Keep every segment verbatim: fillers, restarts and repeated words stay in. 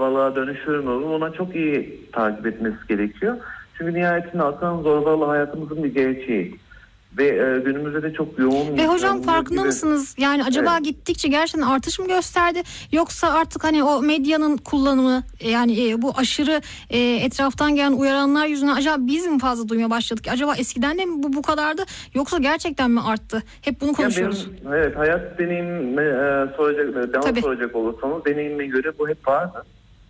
zorbalığa dönüşür mü? Ona çok iyi takip etmesi gerekiyor. Çünkü nihayetinde akran zorbalığı hayatımızın bir gerçeği. Ve e, günümüzde de çok yoğun. Ve hocam farkında gibi... mısınız? Yani acaba evet. gittikçe gerçekten artış mı gösterdi? Yoksa artık hani o medyanın kullanımı, yani e, bu aşırı e, etraftan gelen uyaranlar yüzünden acaba biz mi fazla duymaya başladık? Acaba eskiden de mi bu bu kadardı? Yoksa gerçekten mi arttı? Hep bunu konuşuyoruz. Benim, evet, hayat deneyimime e, soracak, devam soracak olursanız deneyimime göre bu hep vardı.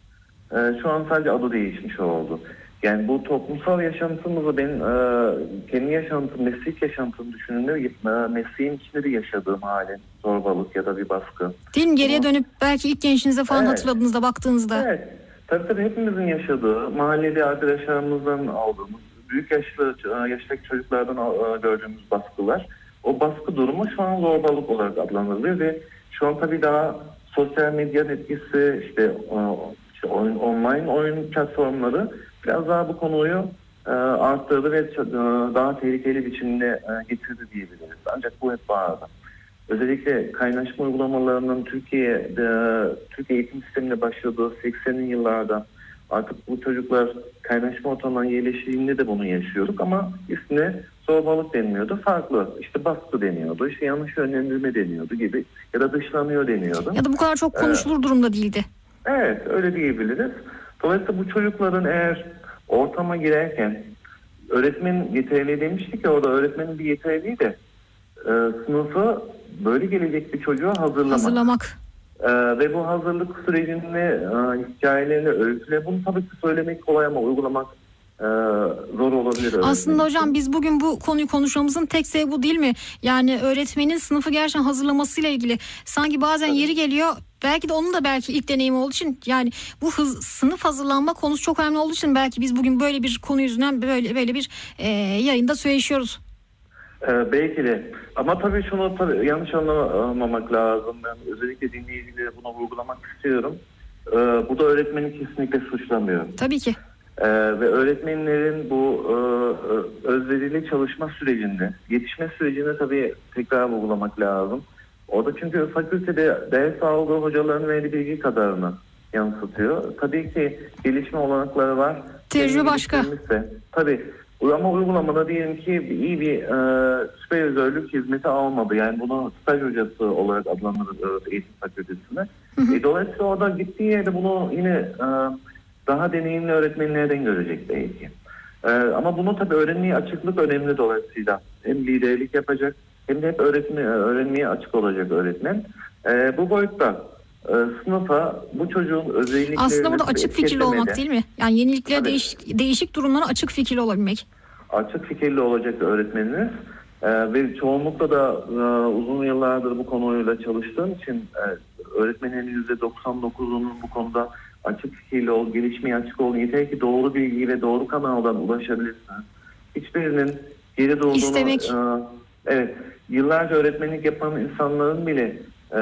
E, şu an sadece adı değişmiş oldu. Yani bu toplumsal yaşantımızı ben e, kendi yaşantım, meslek yaşantım düşündüğümde e, mesleğin içinde de yaşadığım halin zorbalık ya da bir baskı. Değil mi? Geriye Ama, dönüp belki ilk gençliğinize falan evet, hatırladığınızda, baktığınızda. Evet. Tabii tabii hepimizin yaşadığı, mahallede arkadaşlarımızdan aldığımız, büyük yaşlı yaştaki çocuklardan gördüğümüz baskılar. O baskı durumu şu an zorbalık olarak adlandırılıyor ve şu an tabii daha sosyal medya etkisi, işte, işte oyun, online oyun platformları biraz daha bu konuyu e, arttırdı ve e, daha tehlikeli biçimde e, getirdi diyebiliriz. Ancak bu hep vardı. Özellikle kaynaşma uygulamalarının Türkiye'de, Türkiye eğitim sistemine başladığı seksenli yıllarda artık bu çocuklar kaynaşma ortamına yerleştiğinde de bunu yaşıyorduk ama ismine zorbalık denmiyordu. Farklı. İşte baskı deniyordu. İşte yanlış yönlendirme deniyordu gibi. Ya da dışlanıyor deniyordu. Ya da bu kadar çok konuşulur ee, durumda değildi. Evet, öyle diyebiliriz. Dolayısıyla bu çocukların eğer ortama girerken öğretmen yeterli demiştik ki orada öğretmenin bir yeterliği de e, sınıfı böyle gelecek bir çocuğa hazırlamak. Hazırlamak. E, ve bu hazırlık sürecinde e, hikayelerini, öyküle bunu tabii ki söylemek kolay ama uygulamak e, zor olabilir. Aslında hocam için. Biz bugün bu konuyu konuşmamızın tek sebebi bu değil mi? Yani öğretmenin sınıfı gerçekten hazırlamasıyla ilgili. Sanki bazen tabii. yeri geliyor. Belki de onun da belki ilk deneyimi olduğu için, yani bu hız, sınıf hazırlanma konusu çok önemli olduğu için belki biz bugün böyle bir konu yüzünden böyle böyle bir e, yayında söyleşiyoruz. Ee, belki de. Ama tabii şunu tabii yanlış anlamamak lazım. Ben özellikle dinleyicilere bunu vurgulamak istiyorum. Ee, bu da öğretmeni kesinlikle suçlamıyor. Tabii ki. Ee, ve öğretmenlerin bu e, özverili çalışma sürecinde, yetişme sürecinde tabii tekrar vurgulamak lazım. Orada çünkü fakültede ders aldığı hocaların verdiği bilgi kadarını yansıtıyor. Tabii ki gelişme olanakları var. Tecrübe başka. Tabii. Ama uygulamada diyelim ki iyi bir e, süpervizörlük hizmeti almadı. Yani bunu staj hocası olarak adlandırılır eğitim fakültesinde. E, dolayısıyla orada gittiği yerde bunu yine e, daha deneyimli öğretmenlerden görecek belki. E, ama bunu tabii öğrenmeye açıklık önemli dolayısıyla. Hem liderlik yapacak hem de hep öğretme, öğrenmeye açık olacak öğretmen. E, bu boyutta e, sınıfa bu çocuğun özelliklerini... Aslında burada açık fikirli olmak değil mi? Yani yeniliklere değişik, değişik durumlara açık fikirli olabilmek. Açık fikirli olacak öğretmeniniz ee, ve çoğunlukla da e, uzun yıllardır bu konuyla çalıştığım için e, öğretmenin yüzde doksan dokuzunun bu konuda açık fikirli ol, gelişmeye açık olun. Yeter ki doğru bilgiyi ve doğru kanaldan ulaşabilirsiniz. Hiçbirinin geri doğduğunu... İstemek. E, evet, yıllarca öğretmenlik yapan insanların bile e,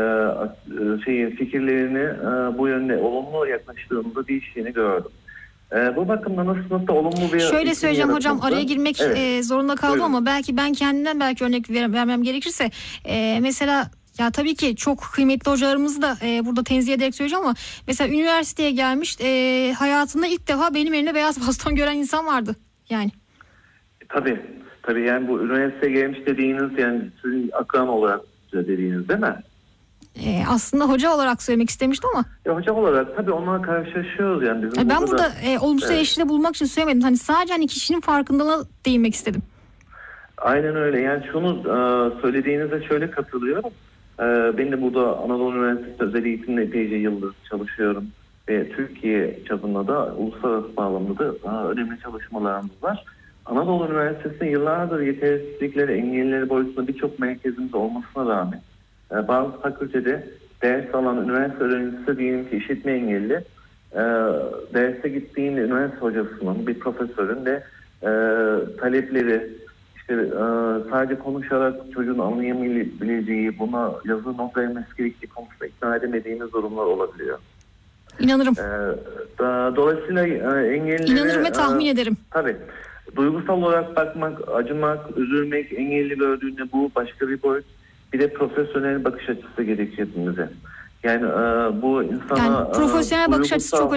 şeyin fikirlerini e, bu yönde olumlu yaklaştığımızda değiştiğini gördüm. Ee, bu bakımdan aslında olumlu bir... Şöyle söyleyeceğim hocam, araya girmek evet. e, zorunda kaldım. Buyurun. Ama belki ben kendimden belki örnek ver, vermem gerekirse e, mesela ya tabii ki çok kıymetli hocalarımızı da e, burada tenzih ederek söyleyeceğim ama mesela üniversiteye gelmiş e, hayatında ilk defa benim elimde beyaz baston gören insan vardı yani. Tabii tabii yani bu üniversiteye gelmiş dediğiniz yani sizin akran olarak dediğiniz değil mi? Ee, aslında hoca olarak söylemek istemiştim ama. Ya hoca olarak tabii onunla karşılaşıyoruz yani. Bizim ben burada, burada da, e, olumsuz evet. eleştiri bulmak için söylemedim. Hani sadece hani kişinin farkındalığına değinmek istedim. Aynen öyle. Yani şunu e, söylediğinize şöyle katılıyorum. E, ben de burada Anadolu Üniversitesi özel eğitimde epeyce yıldır çalışıyorum. Ve Türkiye çapında da uluslararası bağlamda da e, önemli çalışmalarımız var. Anadolu Üniversitesi'nde yıllardır yetersizlikleri, engellileri boyutunda birçok merkezimiz olmasına rağmen e, bazı fakültede ders alan üniversite öğrencisi diyelim ki işitme engelli e, derse gittiğinde üniversite hocasının, bir profesörün de e, talepleri işte e, sadece konuşarak çocuğun anlayamayabileceği, buna yazı not vermesi gerektiği konusunda ikna edemediğimiz durumlar olabiliyor. İnanırım. E, da, dolayısıyla e, engellilere... İnanırım ve tahmin e, ederim. Tabii. Duygusal olarak bakmak, acımak, üzülmek, engelli gördüğünde bu başka bir boyut. Bir de profesyonel bakış açısı gerekiyor hepimize. Yani e, bu insana... Yani profesyonel e, bakış açısı çok